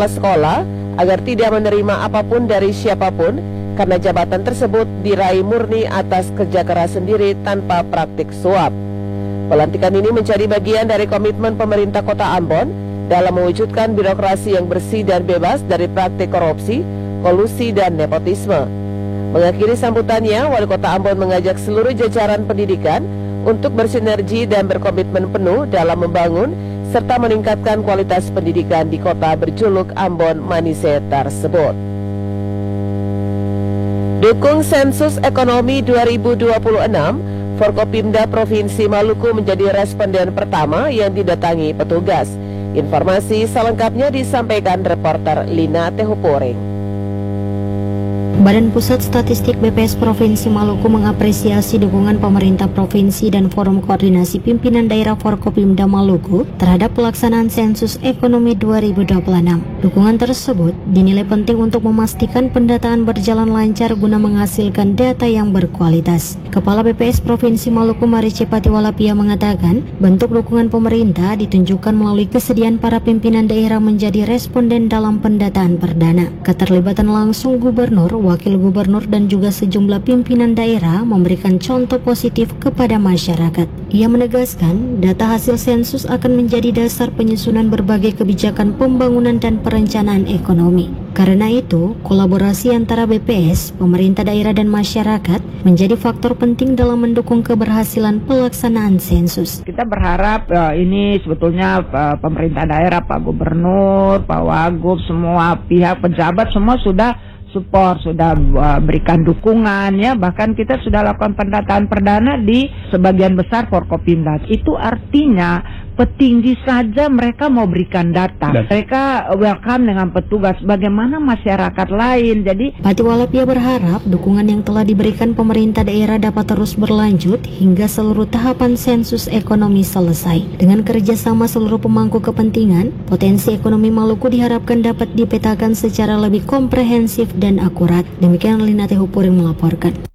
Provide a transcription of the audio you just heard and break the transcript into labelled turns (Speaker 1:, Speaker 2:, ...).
Speaker 1: sekolah agar tidak menerima apapun dari siapapun karena jabatan tersebut diraih murni atas kerja keras sendiri tanpa praktik suap. Pelantikan ini menjadi bagian dari komitmen pemerintah Kota Ambon dalam mewujudkan birokrasi yang bersih dan bebas dari praktik korupsi, kolusi, dan nepotisme. Mengakhiri sambutannya, Wali Kota Ambon mengajak seluruh jajaran pendidikan untuk bersinergi dan berkomitmen penuh dalam membangun serta meningkatkan kualitas pendidikan di kota berjuluk Ambon Manise tersebut. Dukung sensus ekonomi 2026, Forkopimda Provinsi Maluku menjadi responden pertama yang didatangi petugas. Informasi selengkapnya disampaikan reporter Lina Tehuporeng.
Speaker 2: Badan Pusat Statistik BPS Provinsi Maluku mengapresiasi dukungan pemerintah provinsi dan Forum Koordinasi Pimpinan Daerah Forkopimda Maluku terhadap pelaksanaan sensus ekonomi 2026. Dukungan tersebut dinilai penting untuk memastikan pendataan berjalan lancar guna menghasilkan data yang berkualitas. Kepala BPS Provinsi Maluku Marice Patiwalapia mengatakan, bentuk dukungan pemerintah ditunjukkan melalui kesediaan para pimpinan daerah menjadi responden dalam pendataan perdana. Keterlibatan langsung gubernur, wakil gubernur dan juga sejumlah pimpinan daerah memberikan contoh positif kepada masyarakat. Ia menegaskan, data hasil sensus akan menjadi dasar penyusunan berbagai kebijakan pembangunan dan perencanaan ekonomi. Karena itu, kolaborasi antara BPS, pemerintah daerah dan masyarakat menjadi faktor penting dalam mendukung keberhasilan pelaksanaan sensus.
Speaker 3: Kita berharap ini sebetulnya pemerintah daerah, Pak Gubernur, Pak Wagub, semua pihak pejabat semua sudah support, sudah berikan dukungan ya, bahkan kita sudah lakukan pendataan perdana di sebagian besar Forkopimda. Itu artinya petinggi saja mereka mau berikan data. Mereka welcome dengan petugas, bagaimana masyarakat lain. Jadi
Speaker 2: Patiwalapia berharap dukungan yang telah diberikan pemerintah daerah dapat terus berlanjut hingga seluruh tahapan sensus ekonomi selesai. Dengan kerjasama seluruh pemangku kepentingan, potensi ekonomi Maluku diharapkan dapat dipetakan secara lebih komprehensif dan akurat. Demikian Lina Tehupuring melaporkan.